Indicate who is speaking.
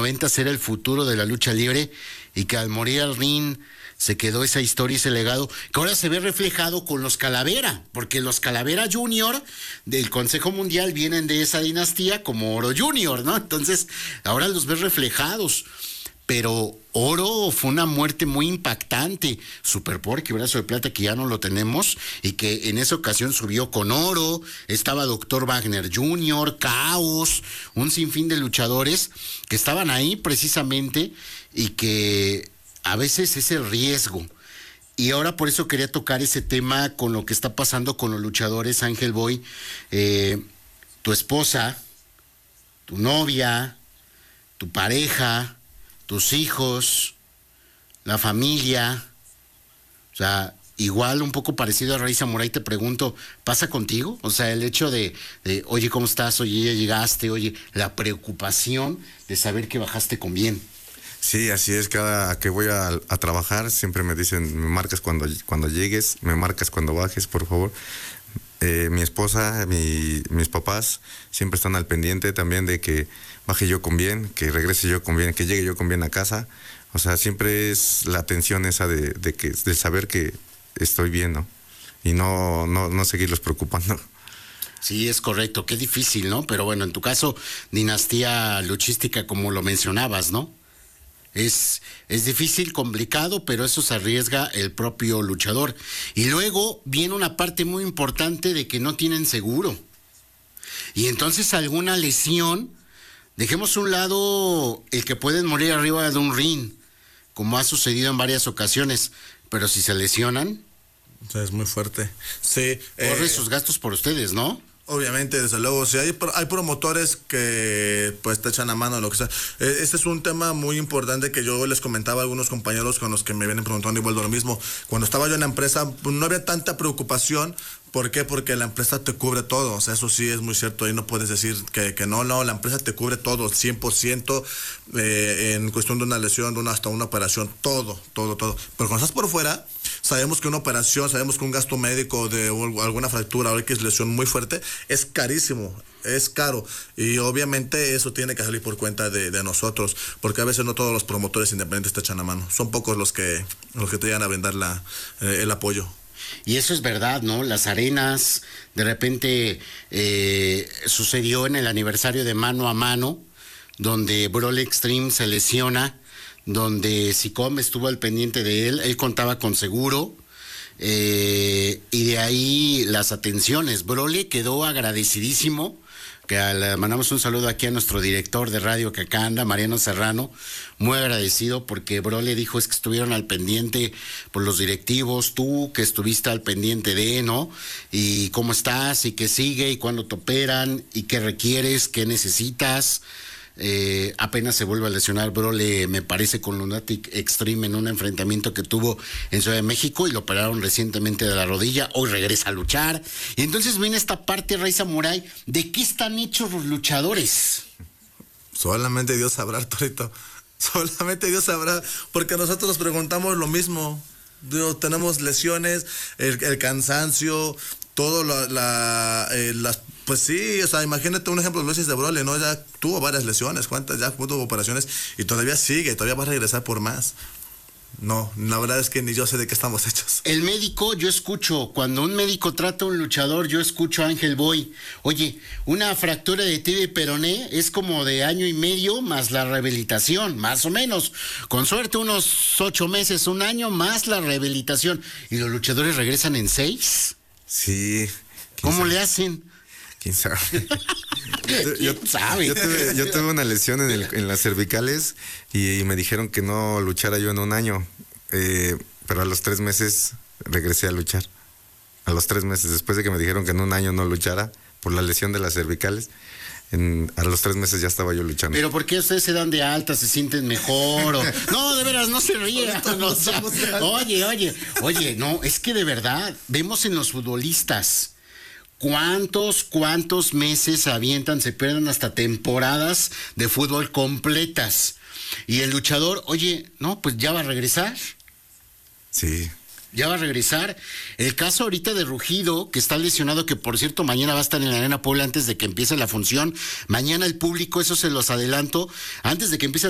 Speaker 1: 90 era el futuro de la lucha libre y que al morir al ring se quedó esa historia, ese legado, que ahora se ve reflejado con los Calavera, porque los Calavera Junior del Consejo Mundial vienen de esa dinastía como Oro Junior, ¿no? Entonces, ahora los ves reflejados. Pero Oro fue una muerte muy impactante. Super Porky, brazo de plata, que ya no lo tenemos, y que en esa ocasión subió con Oro, estaba Dr. Wagner Jr., Caos, un sinfín de luchadores que estaban ahí precisamente y que a veces es el riesgo. Y ahora por eso quería tocar ese tema con lo que está pasando con los luchadores, Ángel Boy. Tu esposa, tu novia, tu pareja, tus hijos, la familia, o sea, igual un poco parecido a Rey Samurai, te pregunto, ¿pasa contigo? O sea, el hecho de oye, ¿cómo estás? Oye, ya llegaste, oye, la preocupación de saber que bajaste con bien.
Speaker 2: Sí, así es, cada que voy a trabajar siempre me dicen, me marcas cuando llegues, me marcas cuando bajes, por favor. Mi esposa, mis papás siempre están al pendiente también de que baje yo con bien, que regrese yo con bien, que llegue yo con bien a casa. O sea, siempre es la atención esa de saber que estoy bien, ¿no? Y no seguirlos preocupando.
Speaker 1: Sí, es correcto, qué difícil, ¿no? Pero bueno, en tu caso, dinastía luchística, como lo mencionabas, ¿no? Es difícil, complicado, pero eso se arriesga el propio luchador. Y luego viene una parte muy importante de que no tienen seguro. Y entonces alguna lesión, dejemos a un lado el que pueden morir arriba de un ring, como ha sucedido en varias ocasiones, pero si se lesionan,
Speaker 3: o sea, es muy fuerte. Sí.
Speaker 1: Corre sus gastos por ustedes, ¿no?
Speaker 3: Obviamente, desde luego, si hay promotores que pues te echan a mano lo que sea. Este es un tema muy importante que yo les comentaba a algunos compañeros con los que me vienen preguntando y vuelvo a lo mismo. Cuando estaba yo en la empresa, pues, no había tanta preocupación. ¿Por qué? Porque la empresa te cubre todo, o sea, eso sí es muy cierto, ahí no puedes decir que no, la empresa te cubre todo, 100%, en cuestión de una lesión, hasta una operación, todo. Pero cuando estás por fuera, sabemos que una operación, sabemos que un gasto médico de alguna fractura o X lesión muy fuerte es carísimo, es caro, y obviamente eso tiene que salir por cuenta de nosotros, porque a veces no todos los promotores independientes te echan la mano, son pocos los que te llegan a brindar el apoyo.
Speaker 1: Y eso es verdad, ¿no? Las arenas, de repente sucedió en el aniversario de Mano a Mano, donde Brawl Extreme se lesiona, donde Sicom estuvo al pendiente de él contaba con seguro, y de ahí las atenciones. Brawl quedó agradecidísimo, que le mandamos un saludo aquí a nuestro director de radio que acá anda, Mariano Serrano, muy agradecido porque Brawl le dijo es que estuvieron al pendiente por los directivos, tú que estuviste al pendiente de, ¿no? Y cómo estás y qué sigue y cuándo te operan y qué requieres, qué necesitas. Apenas se vuelve a lesionar Brawl, me parece, con Lunatic Extreme en un enfrentamiento que tuvo en Ciudad de México y lo operaron recientemente de la rodilla, hoy regresa a luchar. Y entonces viene esta parte, Rey Samurai, ¿de qué están hechos los luchadores?
Speaker 3: Solamente Dios sabrá, Torito, solamente Dios sabrá, porque nosotros nos preguntamos lo mismo. Tenemos lesiones, el cansancio, todo las pues sí, o sea, imagínate un ejemplo, Luis de Brawl, ¿no? Ya tuvo varias lesiones, ¿cuántas? Ya tuvo operaciones y todavía sigue, todavía va a regresar por más. No, la verdad es que ni yo sé de qué estamos hechos.
Speaker 1: El médico, yo escucho, cuando un médico trata a un luchador, yo escucho a Ángel Boy. Oye, una fractura de tibia y peroné es como de 1.5 años más la rehabilitación, más o menos. Con suerte unos 8 meses, 1 año más la rehabilitación. ¿Y los luchadores regresan en 6?
Speaker 2: Sí.
Speaker 1: ¿Cómo le hacen?
Speaker 2: ¿Quién sabe?
Speaker 1: ¿Quién sabe?
Speaker 2: Yo tuve una lesión en las cervicales y me dijeron que no luchara yo en 1 año, pero a los 3 meses regresé a luchar. A los 3 meses, después de que me dijeron que en 1 año no luchara por la lesión de las cervicales, a los 3 meses ya estaba yo luchando.
Speaker 1: ¿Pero por qué ustedes se dan de alta, se sienten mejor? No, de veras, no se rían. Oye, no, es que de verdad, vemos en los futbolistas ¿cuántos meses se avientan, se pierden hasta temporadas de fútbol completas? Y el luchador, oye, no, pues ya va a regresar.
Speaker 2: Sí.
Speaker 1: Ya va a regresar. El caso ahorita de Rugido, que está lesionado, que por cierto mañana va a estar en la Arena Puebla antes de que empiece la función. Mañana el público, eso se los adelanto, antes de que empiece